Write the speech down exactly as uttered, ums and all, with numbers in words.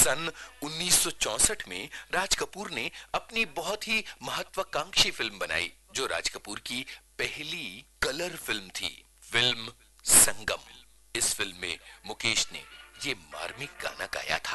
सन उन्नीस सौ चौसठ में राज कपूर ने अपनी बहुत ही महत्वाकांक्षी फिल्म बनाई, जो राज कपूर की पहली कलर फिल्म थी, फिल्म संगम। इस फिल्म में मुकेश ने ये मार्मिक गाना गाया था।